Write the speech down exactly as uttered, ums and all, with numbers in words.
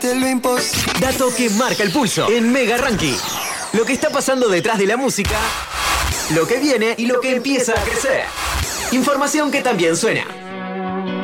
De lo imposible. Dato que marca el pulso en Mega Ranking. Lo que está pasando detrás de la música, lo que viene y lo que empieza a crecer. Información que también suena.